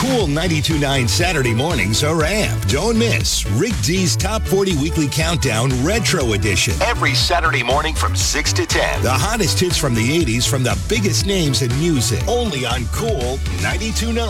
Cool 92.9 Saturday mornings are amped. Don't miss Rick D's Top 40 Weekly Countdown Retro Edition. Every Saturday morning from 6 to 10. The hottest hits from the 80s from the biggest names in music. Only on Cool 92.9.